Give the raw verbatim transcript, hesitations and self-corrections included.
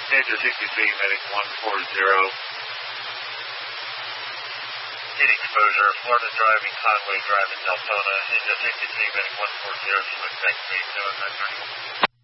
Danger sixty-three, medic one four zero. Heat exposure, Florida driving, Conway driving, Deltona. Danger sixty-three, medic one four zero, you expect me to nine thirty-one.